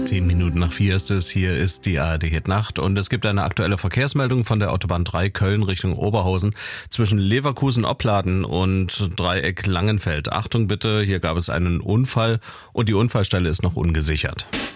4:10 ist es. Hier ist die ARD Hit Nacht und es gibt eine aktuelle Verkehrsmeldung von der Autobahn 3 Köln Richtung Oberhausen zwischen Leverkusen-Opladen und Dreieck Langenfeld. Achtung bitte, hier gab es einen Unfall und die Unfallstelle ist noch ungesichert.